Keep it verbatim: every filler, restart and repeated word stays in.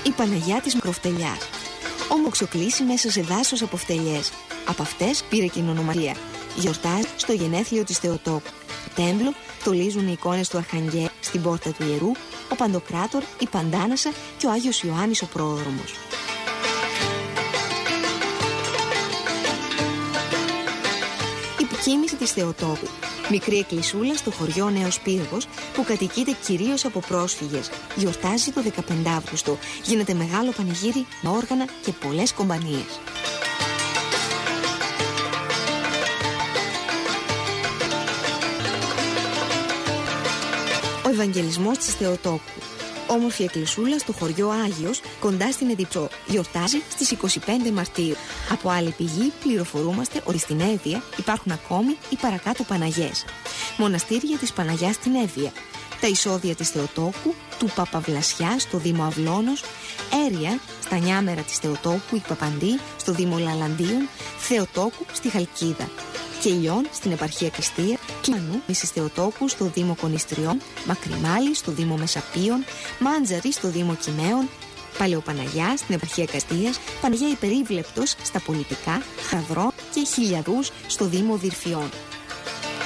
η Παναγιά της Μικροφτελιάς. Ομοξοκλήσει μέσα σε δάσος από φτελιές. Από αυτές πήρε και την ονομασία. Γιορτάζει στο γενέθλιο της Θεοτόκου. Το τέμπλο στολίζουν οι εικόνες του Αρχαγγέλου στην πόρτα του ιερού, ο Παντοκράτορ, η Παντάνασα και ο Άγιος Ιωάννης ο Πρόδρομος. Η επικοίμηση της Θεοτόκου. Μικρή εκκλησούλα στο χωριό Νέος Πύργος που κατοικείται κυρίως από πρόσφυγες. Γιορτάζει το δεκαπέντε Αύγουστο. Γίνεται μεγάλο πανηγύρι με όργανα και πολλές κομπανίες. Ο Ευαγγελισμός της Θεοτόκου. Όμορφη εκκλησούλα στο χωριό Άγιος, κοντά στην Εδιψό. Γιορτάζει στις είκοσι πέντε Μαρτίου. Από άλλη πηγή πληροφορούμαστε ότι στην Εύβοια υπάρχουν ακόμη οι παρακάτω Παναγιές. Μοναστήρια της Παναγιάς στην Εύβοια. Τα εισόδια της Θεοτόκου, του Παπαβλασιά στο Δήμο Αυλώνος, Έρια στα Νιάμερα της Θεοτόκου, η Παπαντή στο Δήμο Λαλαντίων, Θεοτόκου στη Χαλκίδα. Κελιών στην επαρχία Κριστία, Κλανού της Θεοτόκου στο Δήμο Κονιστριών, Μακριμάλη στο Δήμο Μεσαπίων, Μάντζαρη στο Δήμο Κιμαίων, Παλαιοπαναγιά στην επαρχία Καστίας, Παναγιά Υπερήβλεπτος στα Πολιτικά, Χαδρό και Χιλιαδούς στο Δήμο Δυρφιών.